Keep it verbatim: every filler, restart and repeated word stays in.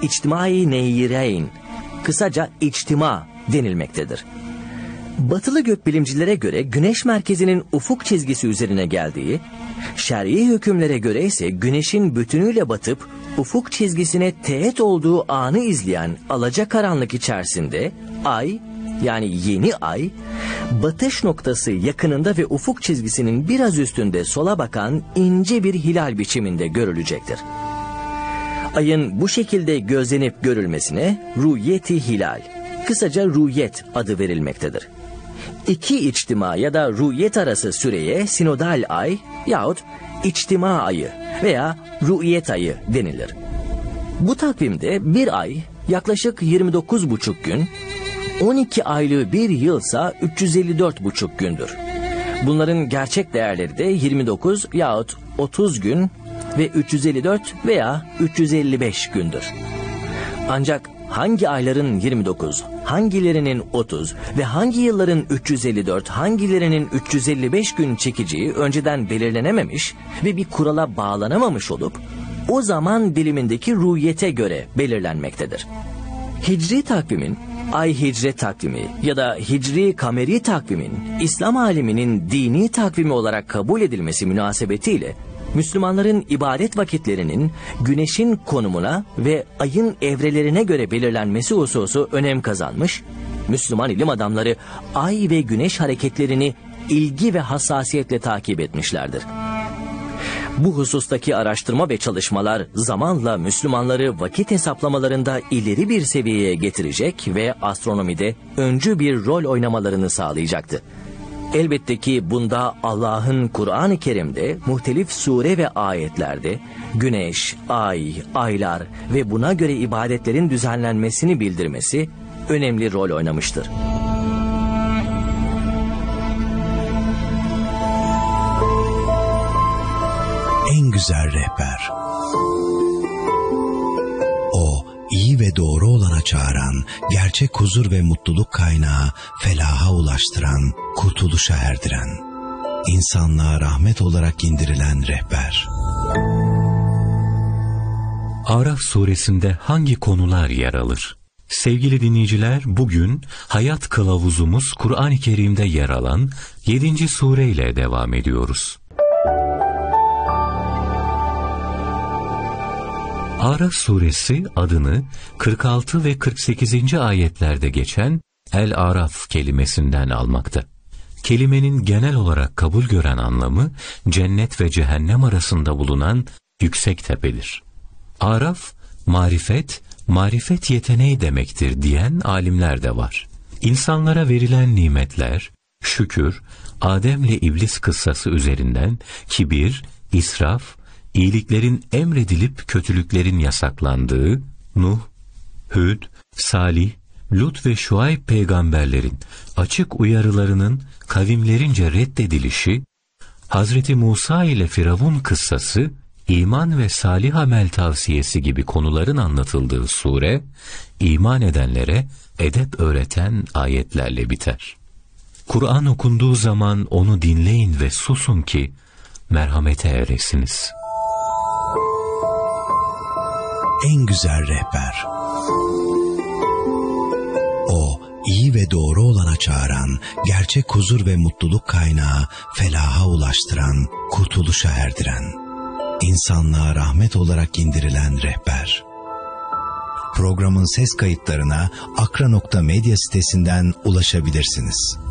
İçtimai neyreyn, kısaca içtima denilmektedir. Batılı gökbilimcilere göre güneş merkezinin ufuk çizgisi üzerine geldiği, şer'i hükümlere göre ise güneşin bütünüyle batıp ufuk çizgisine teğet olduğu anı izleyen alacakaranlık içerisinde ay, yani yeni ay, batış noktası yakınında ve ufuk çizgisinin biraz üstünde sola bakan ince bir hilal biçiminde görülecektir. Ayın bu şekilde gözlenip görülmesine rü'yeti hilal, kısaca rü'yet adı verilmektedir. İki içtima ya da rü'yet arası süreye sinodal ay yahut içtima ayı veya rü'yet ayı denilir. Bu takvimde bir ay yaklaşık yirmi dokuz buçuk gün, on iki aylığı bir yılsa üç yüz elli dört buçuk gündür. Bunların gerçek değerleri de yirmi dokuz yahut otuz gün ve üç yüz elli dört veya üç yüz elli beş gündür. Ancak hangi ayların yirmi dokuz, hangilerinin otuz ve hangi yılların üç yüz elli dört, hangilerinin üç yüz elli beş gün çekeceği önceden belirlenememiş ve bir kurala bağlanamamış olup o zaman dilimindeki rü'yete göre belirlenmektedir. Hicri takvimin, ay hicret takvimi ya da hicri kameri takvimin İslam aleminin dini takvimi olarak kabul edilmesi münasebetiyle Müslümanların ibadet vakitlerinin güneşin konumuna ve ayın evrelerine göre belirlenmesi hususu önem kazanmış, Müslüman ilim adamları ay ve güneş hareketlerini ilgi ve hassasiyetle takip etmişlerdir. Bu husustaki araştırma ve çalışmalar zamanla Müslümanları vakit hesaplamalarında ileri bir seviyeye getirecek ve astronomide öncü bir rol oynamalarını sağlayacaktı. Elbette ki bunda Allah'ın Kur'an-ı Kerim'de muhtelif sure ve ayetlerde güneş, ay, aylar ve buna göre ibadetlerin düzenlenmesini bildirmesi önemli rol oynamıştır. En güzel rehber. O, iyi ve doğru olana çağıran, gerçek huzur ve mutluluk kaynağı, felaha ulaştıran, kurtuluşa erdiren, insanlığa rahmet olarak indirilen rehber. Araf suresinde hangi konular yer alır? Sevgili dinleyiciler, bugün hayat kılavuzumuz Kur'an-ı Kerim'de yer alan yedinci sureyle devam ediyoruz. Araf suresi adını kırk altı ve kırk sekizinci ayetlerde geçen El-Araf kelimesinden almakta. Kelimenin genel olarak kabul gören anlamı cennet ve cehennem arasında bulunan yüksek tepedir. Araf, marifet, marifet yeteneği demektir diyen alimler de var. İnsanlara verilen nimetler, şükür, Adem'le iblis kıssası üzerinden kibir, israf, iyiliklerin emredilip kötülüklerin yasaklandığı, Nuh, Hud, Salih, Lut ve Şuayb peygamberlerin açık uyarılarının kavimlerince reddedilişi, Hazreti Musa ile Firavun kıssası, iman ve salih amel tavsiyesi gibi konuların anlatıldığı sure, iman edenlere edep öğreten ayetlerle biter. Kur'an okunduğu zaman onu dinleyin ve susun ki merhamete eresiniz. En güzel rehber. O, iyi ve doğru olana çağıran, gerçek huzur ve mutluluk kaynağı, felaha ulaştıran, kurtuluşa erdiren, insanlığa rahmet olarak indirilen rehber. Programın ses kayıtlarına akra nokta medya sitesinden ulaşabilirsiniz.